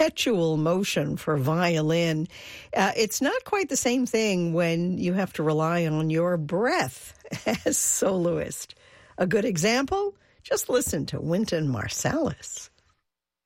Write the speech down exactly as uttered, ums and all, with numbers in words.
perpetual motion for violin. Uh, it's not quite the same thing when you have to rely on your breath as soloist. A good example? Just listen to Wynton Marsalis.